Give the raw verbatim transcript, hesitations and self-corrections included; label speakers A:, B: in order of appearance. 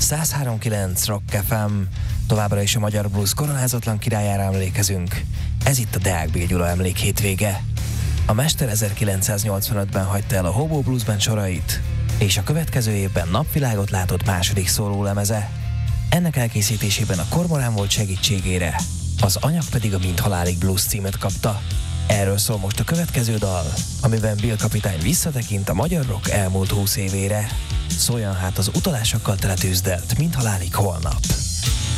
A: száz három kilenc Rock ef em, továbbra is a magyar blues koronázatlan királyára emlékezünk. Ez itt a Deák B. Gyula emlék hétvége. A mester ezerkilencszáznyolcvanötben hagyta el a Hobo Blues Band sorait, és a következő évben napvilágot látott második szólólemeze. Ennek elkészítésében a Kormorán volt segítségére, az anyag pedig a Mint halálig blues címet kapta. Erről szól most a következő dal, amiben Bill kapitány visszatekint a magyar rock elmúlt húsz évére. Szóljon hát az utalásokkal tele tűzdelt Mint halálig holnap.